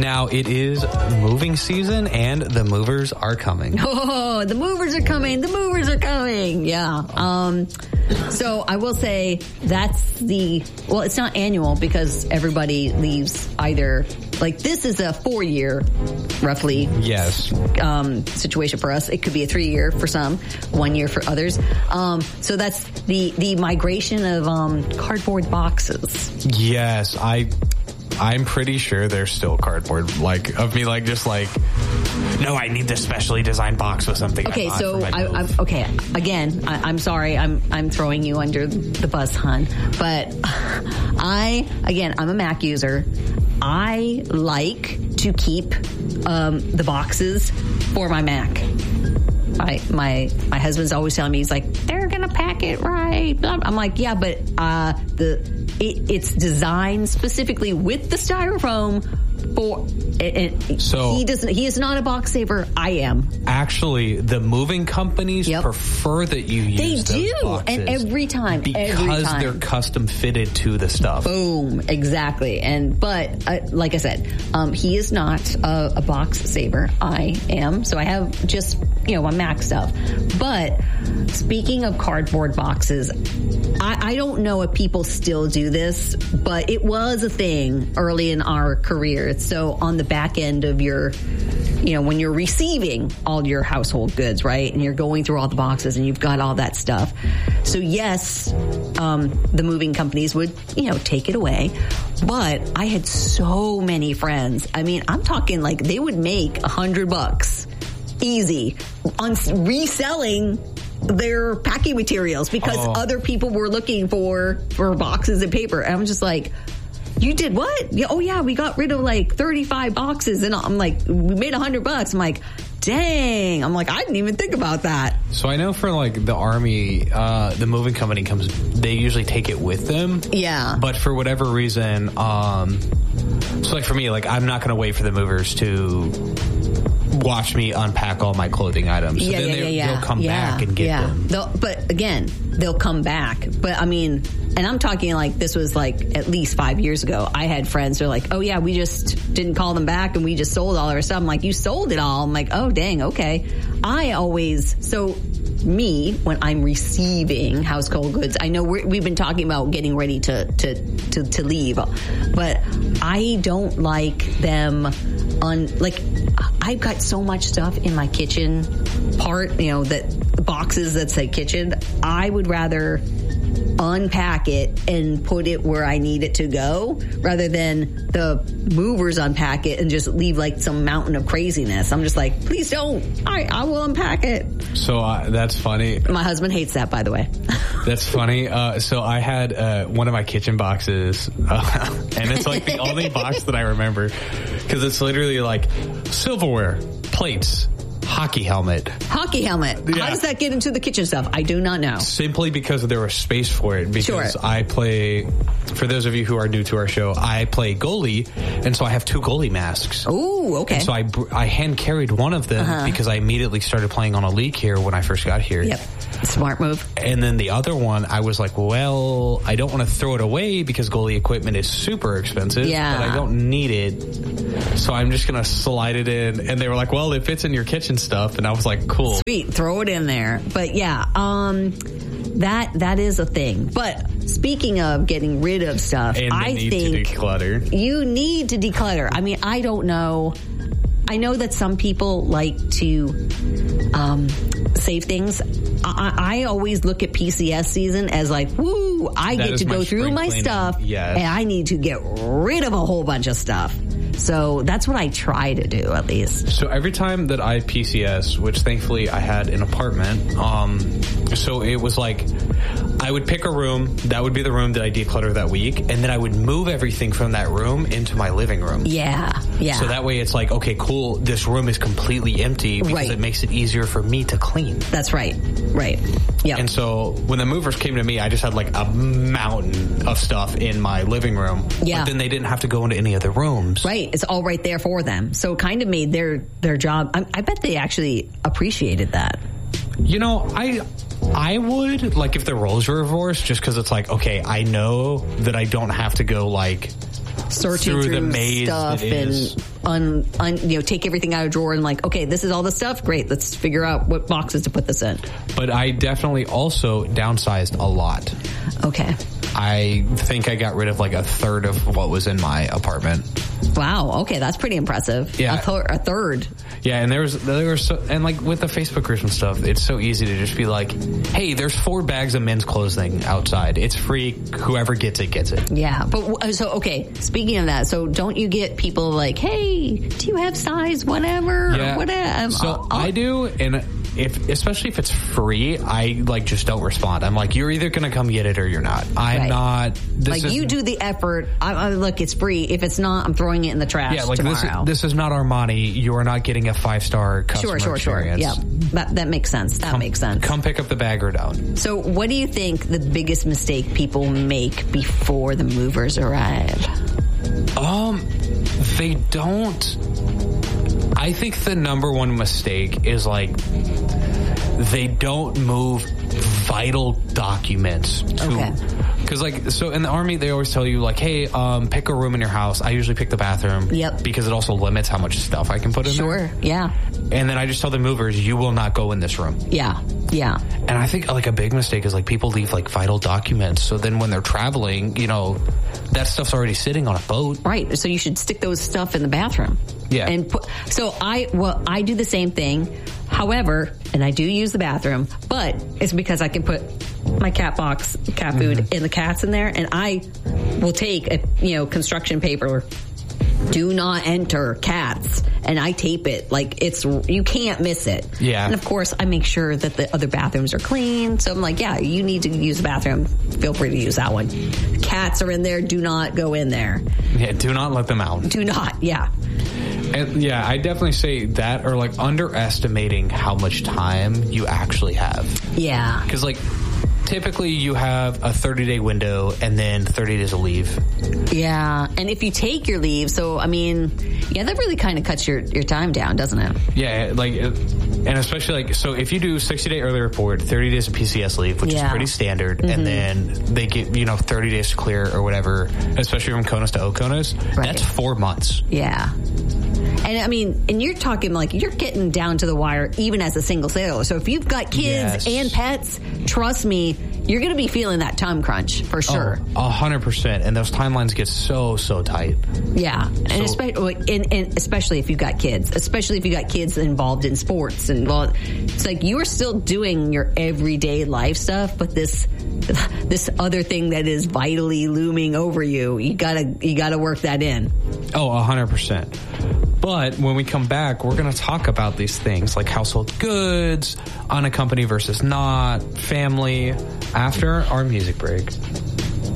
Now, it is moving season, and the movers are coming. Oh, the movers are coming. The movers are coming. Yeah. So I will say that's well, it's not annual because everybody leaves either, like this is a 4-year, roughly. Yes. Situation for us. It could be a 3-year for some, 1 year for others. So that's the migration of cardboard boxes. Yes, I'm pretty sure there's still cardboard, like, of me, like, just like, no, I need this specially designed box with something. Okay, so okay. Again, I'm sorry, I'm throwing you under the bus, hon. But I'm a Mac user. I like to keep the boxes for my Mac. My husband's always telling me, he's like, they're gonna pack it right. I'm like, yeah, but it's designed specifically with the styrofoam for. So he is not a box saver. I am. Actually, the moving companies prefer that you use those boxes. And every time they're custom fitted to the stuff. Boom, exactly. But like I said, he is not a box saver. I am. So I have just my Mac stuff. But speaking of cardboard boxes, I don't know if people still do this, but it was a thing early in our career. So on the back end of your, when you're receiving all your household goods, right? And you're going through all the boxes and you've got all that stuff. So yes, the moving companies would, take it away. But I had so many friends. I mean, I'm talking like they would make $100 easy on reselling their packing materials because other people were looking for boxes and paper. And I'm just like, you did what? Oh yeah, we got rid of like 35 boxes, and I'm like, we made $100. I'm like, dang. I'm like, I didn't even think about that. So I know for like the Army, the moving company they usually take it with them. Yeah. But for whatever reason, so like for me, like I'm not going to wait for the movers to watch me unpack all my clothing items. So then they'll come back and get them. But again, they'll come back. But I mean, and I'm talking like this was like at least 5 years ago. I had friends who are like, oh yeah, we just didn't call them back and we just sold all our stuff. I'm like, you sold it all? I'm like, oh dang, okay. When I'm receiving household goods, I know we've been talking about getting ready to leave, but I don't like them I've got so much stuff in my kitchen part, that boxes that say kitchen. I would rather unpack it and put it where I need it to go rather than the movers unpack it and just leave like some mountain of craziness. I'm just like, please don't. I will unpack it. So that's funny. My husband hates that, by the way. That's funny. So I had one of my kitchen boxes, and it's like the only box that I remember because it's literally like silverware, plates, hockey helmet. Hockey helmet. Yeah. How does that get into the kitchen stuff? I do not know. Simply because there was space for it. Because I play, for those of you who are new to our show, I play goalie, and so I have 2 goalie masks. Ooh, okay. And so I hand carried one of them because I immediately started playing on a league here when I first got here. Yep. Smart move. And then the other one, I was like, well, I don't want to throw it away because goalie equipment is super expensive. Yeah. But I don't need it. So I'm just going to slide it in. And they were like, well, it fits in your kitchen stuff. And I was like, cool. Sweet. Throw it in there. But yeah, that is a thing. But speaking of getting rid of stuff, I think to declutter. You need to declutter. I mean, I don't know. I know that some people like to save things. I always look at PCS season as like, woo, I get to go through my stuff and I need to get rid of a whole bunch of stuff. So that's what I try to do, at least. So every time that I PCS, which thankfully I had an apartment, so it was like I would pick a room, that would be the room that I declutter that week, and then I would move everything from that room into my living room. Yeah, yeah. So that way it's like, okay, cool, this room is completely empty because it makes it easier for me to clean. That's right. Right. Yeah. And so when the movers came to me, I just had like a mountain of stuff in my living room. Yeah. But then they didn't have to go into any other rooms. Right. It's all right there for them. So it kind of made their job. I bet they actually appreciated that. I would, like, if the roles were reversed, just because it's like, okay, I know that I don't have to go, like, searching through through the maze stuff and take everything out of a drawer and like, okay, this is all the stuff. Great. Let's figure out what boxes to put this in. But I definitely also downsized a lot. Okay. I think I got rid of like a third of what was in my apartment. Wow. Okay. That's pretty impressive. Yeah. A third. Yeah. And there was and like with the Facebook groups and stuff, it's so easy to just be like, hey, there's 4 bags of men's clothing outside. It's free. Whoever gets it, gets it. Yeah. But so, okay. Speaking of that, so don't you get people like, hey, do you have size whatever? Yeah. Or whatever? So I do. And especially if it's free, I like just don't respond. I'm like, you're either going to come get it or you're not. I'm not. You do the effort. Look, it's free. If it's not, I'm throwing it in the trash. Yeah, like tomorrow. This is not Armani. You are not getting a 5-star customer experience. Sure. Yeah, that makes sense. Makes sense. Come pick up the bag or don't. So, what do you think the biggest mistake people make before the movers arrive? They don't. I think the number one mistake is like they don't move vital documents because so in the Army they always tell you like, hey, pick a room in your house. I usually pick the bathroom. Yep. Because it also limits how much stuff I can put in there. Sure. Yeah. And then I just tell the movers, you will not go in this room. Yeah. Yeah. And I think like a big mistake is like people leave like vital documents. So then when they're traveling, that stuff's already sitting on a boat. Right. So you should stick those stuff in the bathroom. Yeah. And I do the same thing. However, and I do use the bathroom, but it's because I can put my cat food and the cats in there, and I will take a construction paper, do not enter cats, and I tape it like you can't miss it. Yeah. And of course I make sure that the other bathrooms are clean. So I'm like, yeah, you need to use the bathroom. Feel free to use that one. Cats are in there. Do not go in there. Yeah. Do not let them out. Do not. Yeah. And yeah, I definitely say that, or like underestimating how much time you actually have. Yeah. Because like typically you have a 30-day window and then 30 days of leave. Yeah. And if you take your leave, so I mean, that really kind of cuts your time down, doesn't it? Yeah. Like, and especially like, so if you do 60-day early report, 30 days of PCS leave, which is pretty standard, and then they get, 30 days to clear or whatever, especially from CONUS to OCONUS, that's 4 months. Yeah. And I mean, and you're talking like you're getting down to the wire even as a single sailor. So if you've got kids and pets, trust me, you're going to be feeling that time crunch for sure. 100%. And those timelines get so tight. Yeah. And especially if you've got kids, especially if you got kids involved in sports. And it's like you're still doing your everyday life stuff, but this other thing that is vitally looming over you, you gotta work that in. 100%. But when we come back, we're going to talk about these things like household goods, unaccompanied versus not, family, after our music break.